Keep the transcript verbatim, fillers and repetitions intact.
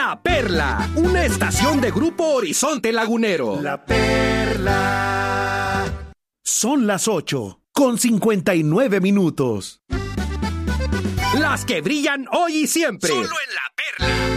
La Perla, una estación de Grupo Horizonte Lagunero. La Perla. Son las ocho, con cincuenta y nueve minutos. Las que brillan hoy y siempre. Solo en La Perla.